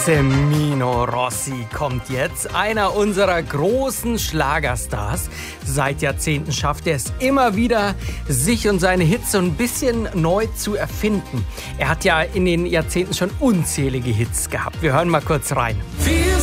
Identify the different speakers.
Speaker 1: Semino Rossi kommt jetzt, einer unserer großen Schlagerstars. Seit Jahrzehnten schafft er es immer wieder, sich und seine Hits so ein bisschen neu zu erfinden. Er hat ja in den Jahrzehnten schon unzählige Hits gehabt. Wir hören mal kurz rein.
Speaker 2: Viele